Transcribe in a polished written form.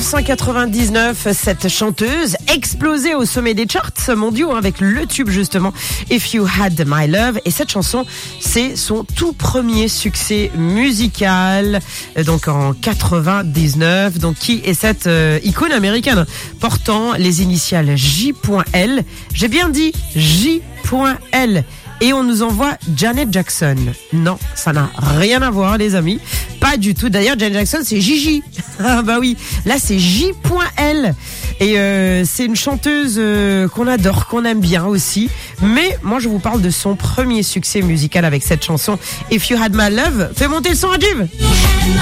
1999, cette chanteuse explosait au sommet des charts mondiaux avec le tube justement If You Had My Love. Et cette chanson, c'est son tout premier succès musical, donc en 99. Donc qui est cette icône américaine portant les initiales J.L. J'ai bien dit J.L. Et on nous envoie Janet Jackson. Non, ça n'a rien à voir, les amis. Pas du tout. D'ailleurs, Janet Jackson, c'est Gigi. Ah bah oui. Là, c'est J.L. Et c'est une chanteuse qu'on adore, qu'on aime bien aussi. Mais moi, je vous parle de son premier succès musical avec cette chanson If You Had My Love. Fais monter le son, Adjib.